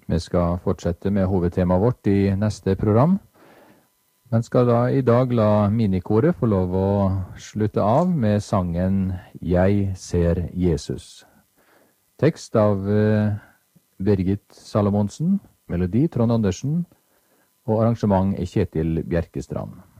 Vi skal fortsette med hovedtemaet vårt i neste program, men skal da i dag la minikoret få lov å slutte av med sangen «Jeg ser Jesus». Tekst av Birgit Salomonsen, melodi Trond Andersen og arrangement Kjetil Bjerkestrand.